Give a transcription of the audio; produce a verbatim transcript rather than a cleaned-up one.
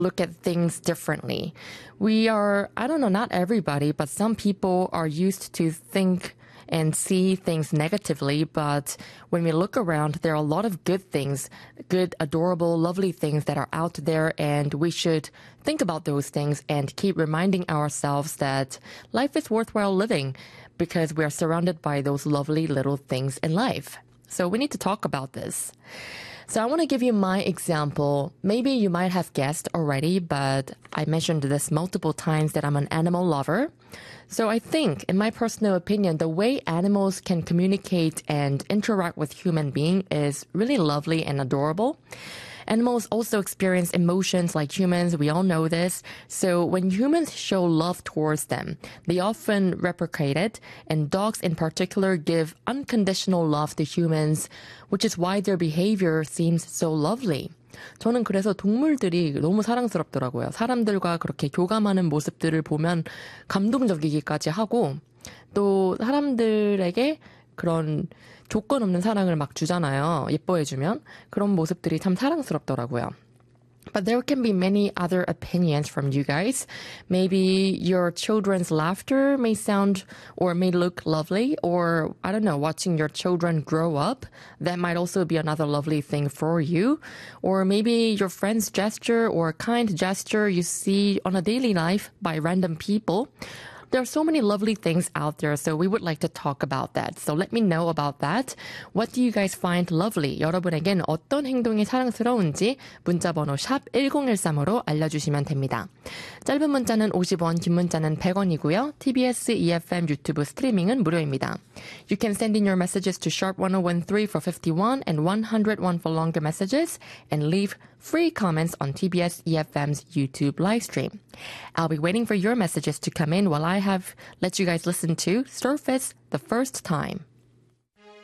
look at things differently. We are, I don't know, not everybody, but some people are used to think and see things negatively, but when we look around, there are a lot of good things, good, adorable, lovely things that are out there, and we should think about those things and keep reminding ourselves that life is worthwhile living because we are surrounded by those lovely little things in life. So we need to talk about this. So I want to give you my example. Maybe you might have guessed already, but I mentioned this multiple times that I'm an animal lover. So I think, in my personal opinion, the way animals can communicate and interact with human beings is really lovely and adorable. Animals also experience emotions like humans. We all know this. So when humans show love towards them, they often reciprocate it. And dogs in particular give unconditional love to humans, which is why their behavior seems so lovely. 저는 그래서 동물들이 너무 사랑스럽더라고요. 사람들과 그렇게 교감하는 모습들을 보면 감동적이기까지 하고 또 사람들에게 그런 조건 없는 사랑을 막 주잖아요. 예뻐해주면. 그런 모습들이 참 사랑스럽더라고요. But there can be many other opinions from you guys. Maybe your children's laughter may sound or may look lovely, or I don't know, watching your children grow up, that might also be another lovely thing for you. Or maybe your friend's gesture or kind gesture you see on a daily life by random people. There are so many lovely things out there, so we would like to talk about that. So let me know about that. What do you guys find lovely? 여러분에겐 어떤 행동이 사랑스러운지 문자번호 샵 일공일삼으로 알려주시면 됩니다. 짧은 문자는 오십 원, 긴 문자는 백 원이고요. 티비에스 이에프엠 유튜브 스트리밍은 무료입니다. You can send in your messages to sharp ten thirteen for fifty-one and one oh one for longer messages and leave free comments on T B S E F M's YouTube livestream. I'll be waiting for your messages to come in while I have let you guys listen to Surface the first time.